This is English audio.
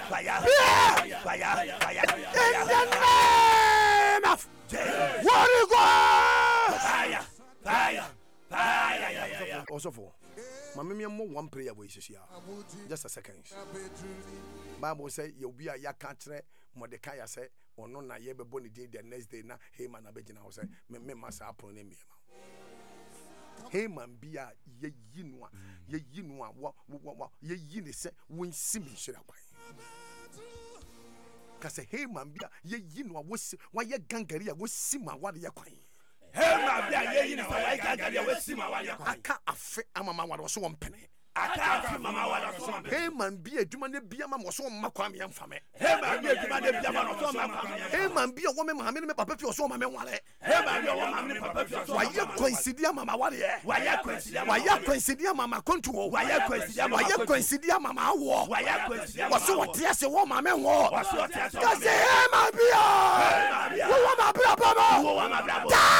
In the name of Holy Ghost. Also for Mammy, one prayer voice here. Just a second. Bible say you'll be a yakatre, Mordecai say, or no, na yebe boni day the next day. Na hey man, abegina was say, me must upon him. Hey man, be a ye yinwa, ye yin say, win simi shira. Cause hey man, be a ye yinwa was why ye gangaria was sima what ye quine. Hey man, be a ye yin why gangaria was sima what ye quine. I can't affect a mama was one penny. Hey man, be a Jumane Biama was one Makwami and Fame. Hey man, be a Jumane Biama was one. Hey man, be a woman, Mamma Papa or so Mamma Wale. Hey man, be a woman, Papa. Why you coincidia Mamma Wale? Why you coincidia Mamma Contour? Why you coincidia Mamma War? Why you coincidia? Was so what yes, a woman war? Was what yes, hey man, be a woman,